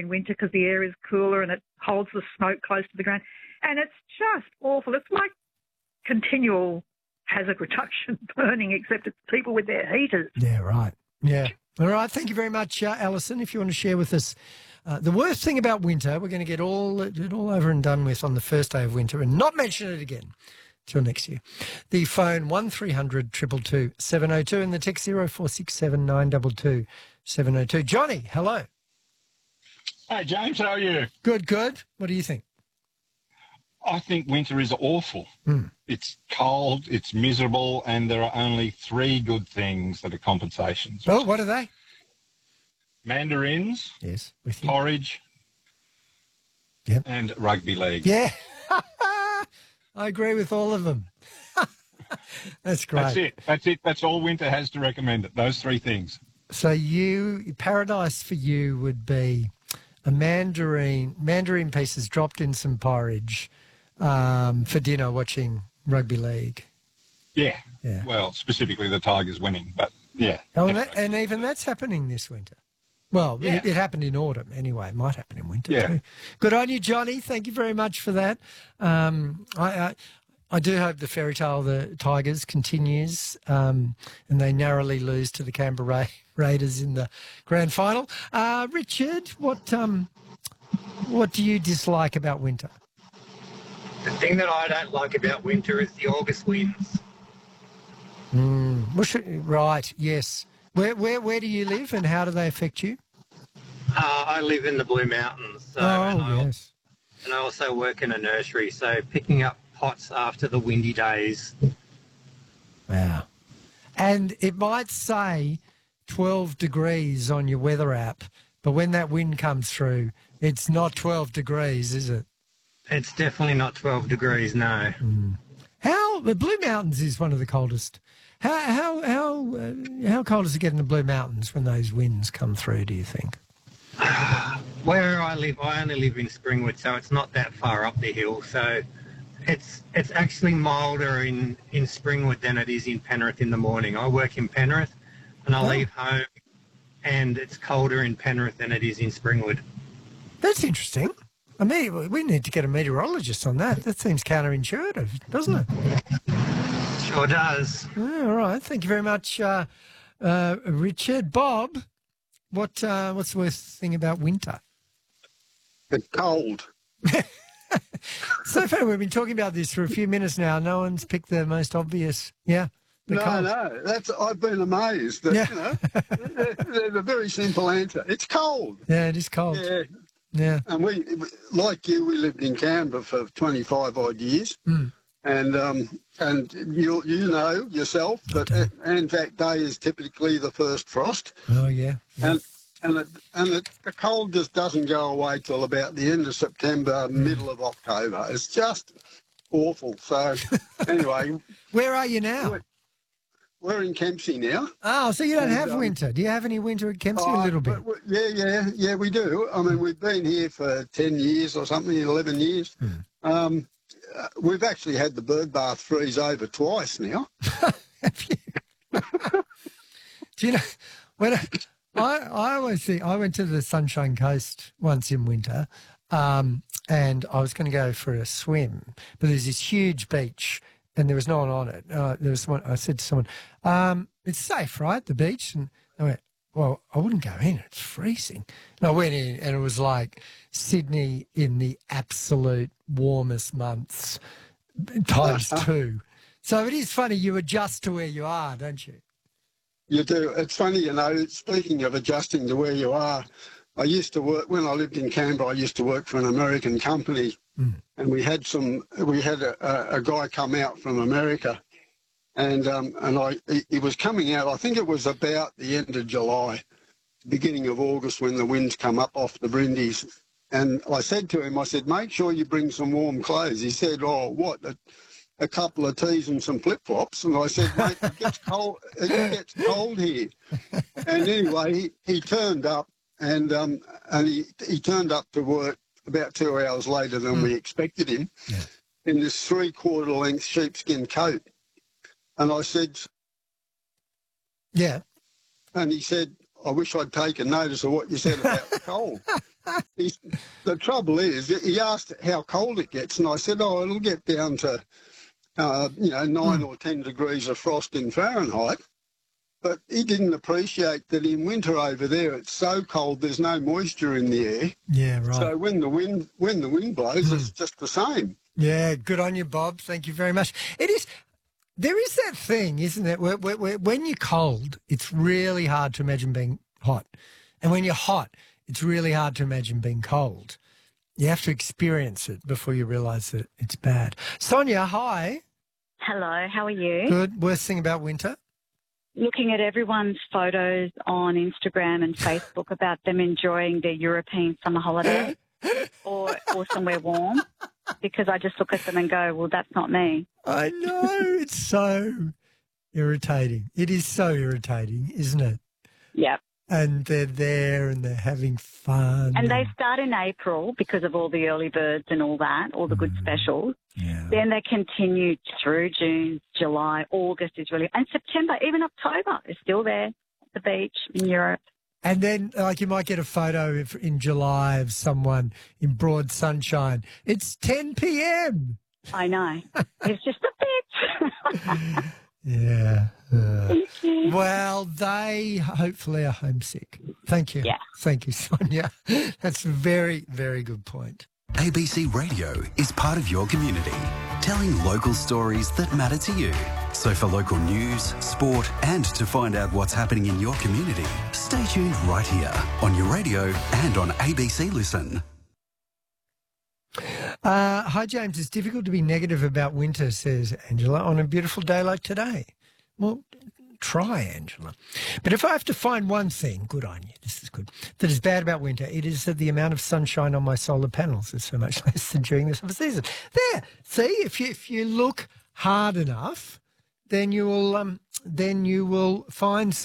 in winter because the air is cooler and it holds the smoke close to the ground. And it's just awful. It's like continual hazard reduction burning, except it's people with their heaters. Yeah, right. Yeah. All right. Thank you very much, Alison. If you want to share with us the worst thing about winter, we're going to get it all over and done with on the first day of winter and not mention it again till next year. The phone 1300 222 702 and the text 0467 922 702. Johnny, hello. Hey, James, how are you? Good, good. What do you think? I think winter is awful. It's cold, it's miserable, and there are only three good things that are compensations. Oh, what are they? Mandarins, yes, with you. Porridge, yep, and rugby league. Yeah, I agree with all of them. That's great. That's it. That's all winter has to recommend it, those three things. So paradise for you would be a mandarin pieces dropped in some porridge for dinner watching rugby league. Yeah. Well, specifically the Tigers winning, but yeah. Oh, and even that's happening this winter. Well, yeah. It happened in autumn anyway. It might happen in winter too. Good on you, Johnny. Thank you very much for that. I do hope the fairy tale, the Tigers, continues and they narrowly lose to the Canberra Raiders in the grand final. Richard, what do you dislike about winter? The thing that I don't like about winter is the August winds. Right, yes. Where do you live and how do they affect you? I live in the Blue Mountains. So, yes. And I also work in a nursery, so picking up pots after the windy days. Wow. And it might say 12 degrees on your weather app, but when that wind comes through, it's not 12 degrees, is it? It's definitely not 12 degrees, no. The Blue Mountains is one of the coldest. How cold does it get in the Blue Mountains when those winds come through, do you think? Where I live, I only live in Springwood, so it's not that far up the hill. So it's actually milder in Springwood than it is in Penrith in the morning. I work in Penrith and I leave home and it's colder in Penrith than it is in Springwood. That's interesting. I mean, we need to get a meteorologist on that. That seems counterintuitive, doesn't it? Sure does. All right. Thank you very much, Richard. Bob, what's the worst thing about winter? It's cold. So far, we've been talking about this for a few minutes now. No one's picked the most obvious. Yeah. No, I've been amazed. That, there's a very simple answer. It's cold. Yeah, it is cold. Yeah. And we, like you, we lived in Canberra for 25 odd years. And you know yourself that Anzac Day is typically the first frost. Oh yeah. And the cold just doesn't go away till about the end of September, middle of October. It's just awful. So anyway, where are you now? We're in Kempsey now. Oh, so you don't have winter. Do you have any winter at Kempsey? A little bit. Yeah, we do. I mean, we've been here for 10 years or something, 11 years. We've actually had the bird bath freeze over twice now. Have you? Do you know, when I always think, I went to the Sunshine Coast once in winter and I was going to go for a swim, but there's this huge beach and there was no one on it. There was someone, I said to someone, it's safe, right, the beach? And I went, well, I wouldn't go in. It's freezing. And I went in and it was like Sydney in the absolute warmest months times two. So it is funny, you adjust to where you are, don't you? You do. It's funny, you know, speaking of adjusting to where you are, I used to work, when I lived in Canberra, I used to work for an American company and we had a guy come out from America and he was coming out, I think it was about the end of July, beginning of August when the winds come up off the Brindis. And I said to him, I said, make sure you bring some warm clothes. He said, oh, what, a couple of tees and some flip-flops? And I said, mate, it gets cold here. And anyway, he turned up and he turned up to work about 2 hours later than we expected him in this 3/4 length sheepskin coat. And I said, yeah. And he said, I wish I'd taken notice of what you said about the cold. The trouble is, he asked how cold it gets, and I said, oh, it'll get down to, 9 or 10 degrees of frost in Fahrenheit. But he didn't appreciate that in winter over there, it's so cold, there's no moisture in the air. Yeah, right. So when the wind blows, it's just the same. Yeah, good on you, Bob. Thank you very much. There is that thing, isn't it, where when you're cold, it's really hard to imagine being hot. And when you're hot, it's really hard to imagine being cold. You have to experience it before you realise that it's bad. Sonia, hi. Hello, how are you? Good. Worst thing about winter? Looking at everyone's photos on Instagram and Facebook about them enjoying their European summer holiday or somewhere warm, because I just look at them and go, well, that's not me. I know. It's so irritating. It is so irritating, isn't it? Yeah. And they're there and they're having fun. And they start in April because of all the early birds and all that, all the good specials. Yeah. Then they continue through June, July, August is really, and September, even October is still there at the beach in Europe. And then, you might get a photo in July of someone in broad sunshine. It's 10 p.m. I know. It's just a bit. Yeah. Well, they hopefully are homesick. Thank you. Yeah. Thank you, Sonia. That's a very, very good point. ABC Radio is part of your community, telling local stories that matter to you. So for local news, sport, and to find out what's happening in your community, stay tuned right here on your radio and on ABC Listen. Hi, James. It's difficult to be negative about winter, says Angela, on a beautiful day like today. Well, try, Angela. But if I have to find one thing, good on you, this is good, that is bad about winter, it is that the amount of sunshine on my solar panels is so much less than during the summer season. There, see, if you look hard enough, then you will find